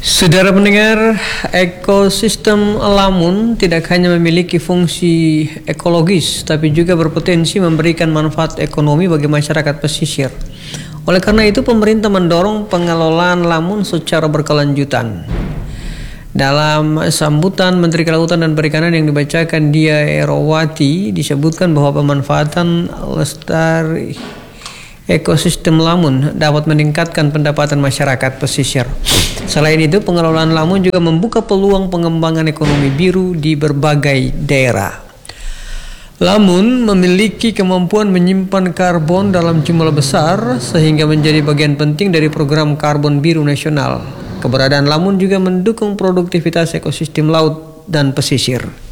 Saudara pendengar, ekosistem Lamun tidak hanya memiliki fungsi ekologis, tapi juga berpotensi memberikan manfaat ekonomi bagi masyarakat pesisir. Oleh karena itu, pemerintah mendorong pengelolaan Lamun secara berkelanjutan. Dalam sambutan Menteri Kelautan dan Perikanan yang dibacakan Dia Erowati, disebutkan bahwa pemanfaatan lestari ekosistem Lamun dapat meningkatkan pendapatan masyarakat pesisir. Selain itu, pengelolaan Lamun juga membuka peluang pengembangan ekonomi biru di berbagai daerah. Lamun memiliki kemampuan menyimpan karbon dalam jumlah besar sehingga menjadi bagian penting dari program karbon biru nasional. Keberadaan Lamun juga mendukung produktivitas ekosistem laut dan pesisir.